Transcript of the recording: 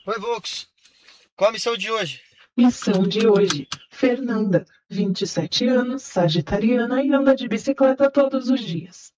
Oi, Volks. Qual a missão de hoje? Missão de hoje: Fernanda, 27 anos, sagitariana e anda de bicicleta todos os dias.